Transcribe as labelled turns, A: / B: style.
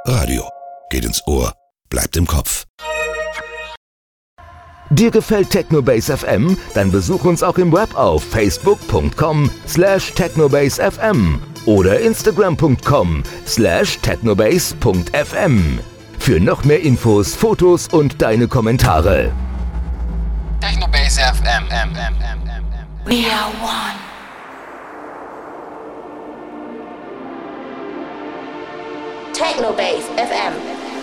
A: Radio. Geht ins Ohr, bleibt im Kopf.
B: Dir gefällt Technobase FM? Dann besuch uns auch im Web auf facebook.com/technobasefm oder instagram.com/technobase.fm. Für noch mehr Infos, Fotos und deine Kommentare.
C: Technobase FM.
D: We are one.
E: Technobase FM.